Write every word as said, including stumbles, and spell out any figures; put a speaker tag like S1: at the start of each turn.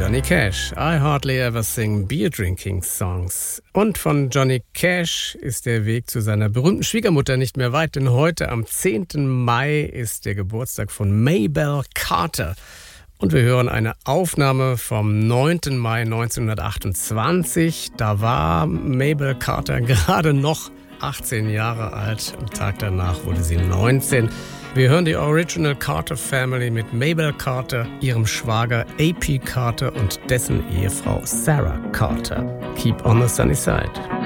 S1: Johnny Cash. I hardly ever sing beer drinking songs. Und von Johnny Cash ist der Weg zu seiner berühmten Schwiegermutter nicht mehr weit, denn heute am zehnten Mai ist der Geburtstag von Mabel Carter. Und wir hören eine Aufnahme vom neunten Mai neunzehnhundertachtundzwanzig. Da war Mabel Carter gerade noch achtzehn Jahre alt. Am Tag danach wurde sie neunzehn. Wir hören die Original Carter Family mit Mabel Carter, ihrem Schwager A P Carter und dessen Ehefrau Sarah Carter. Keep on the sunny side.